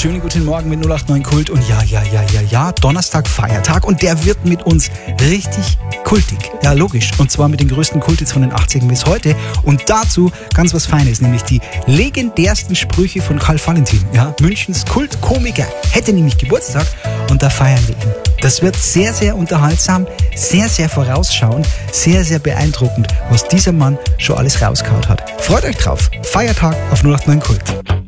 Schönen guten Morgen mit 089 Kult und ja, Donnerstag Feiertag und der wird mit uns richtig kultig. Ja, logisch. Und zwar mit den größten Kulthits von den 80ern bis heute und dazu ganz was Feines, nämlich die legendärsten Sprüche von Karl Valentin. Ja, Münchens Kultkomiker hätte nämlich Geburtstag und da feiern wir ihn. Das wird sehr, sehr unterhaltsam, sehr, sehr vorausschauend, sehr, sehr beeindruckend, was dieser Mann schon alles rausgehauen hat. Freut euch drauf. Feiertag auf 089 Kult.